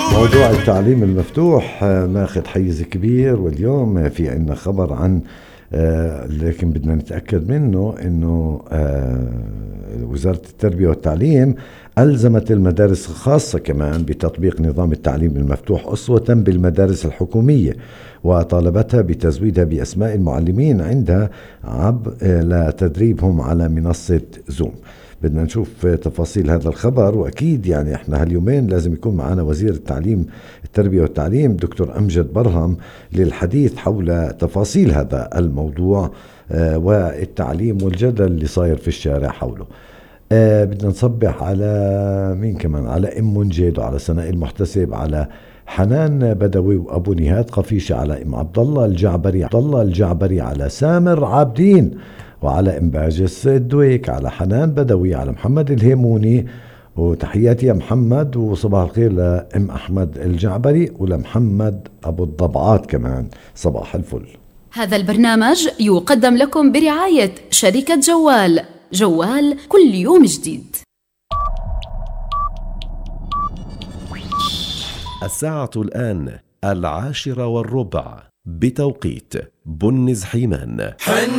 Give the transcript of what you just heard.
موضوع التعليم المفتوح ماخذ حيز كبير، واليوم في عنا خبر عن لكن بدنا نتأكد منه أنه وزارة التربية والتعليم ألزمت المدارس الخاصة كمان بتطبيق نظام التعليم المفتوح أسوة بالمدارس الحكومية، وطالبتها بتزويدها بأسماء المعلمين عندها لتدريبهم على منصة زوم. بدنا نشوف تفاصيل هذا الخبر، وأكيد يعني إحنا هاليومين لازم يكون معنا وزير التربية والتعليم دكتور أمجد برهم للحديث حول تفاصيل هذا الموضوع والتعليم والجدل اللي صاير في الشارع حوله. بدنا نصبح على مين كمان، على أم منجد وعلى سناء المحتسب، على حنان بدوي وأبو نهاد قفيشة، على أم عبد الله الجعبري، على سامر عابدين، وعلى ام باجس الدويك، على حنان بدوي، على محمد الهيموني، وتحياتي يا محمد، وصباح الخير لام احمد الجعبري ولمحمد ابو الضبعات كمان، صباح الفل. هذا البرنامج يقدم لكم برعاية شركة جوال كل يوم جديد. الساعة الآن 10:15 بتوقيت بنز حيمان.